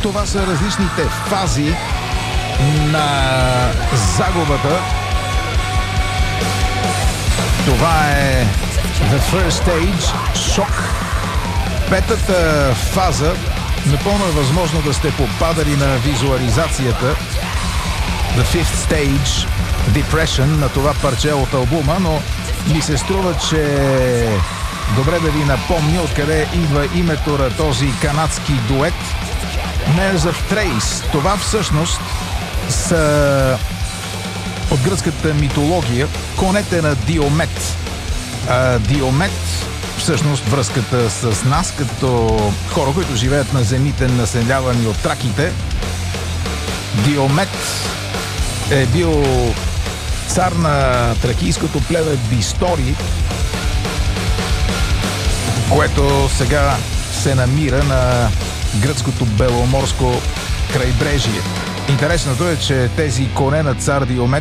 Това са различните фази на загубата. Това е The First Stage, шок. Петата фаза, напълно е възможно да сте попадали на визуализацията The Fifth Stage, Depression на това парче от албума, но ми се струва, че добре да ви напомня откъде идва името на този канадски дует Mares of Thrace. Това всъщност са от гръцката митология конете на Диомет. Диомет, всъщност връзката с нас като хора, които живеят на земите, населявани от траките. Диомет е бил цар на тракийското племе Бистори, което сега се намира на гръцкото беломорско крайбрежие. Интересното е, че тези коне на цар Диомет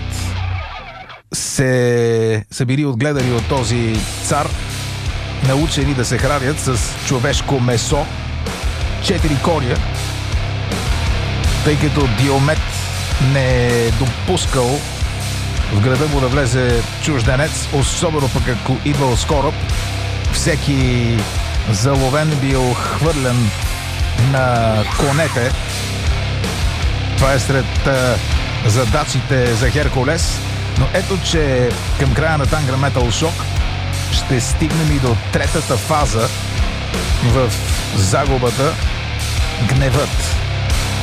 са били отгледани от този цар, научени да се хранят с човешко месо, 4 коня, тъй като Диомет не е допускал в града му да влезе чужденец, особено пък ако идвал с кораб. Всеки заловен бил хвърлен на конете. Това е сред задачите за Херкулес. Но ето, че към края на Tangram Metal Shock ще стигнем и до третата фаза в загубата — гневът.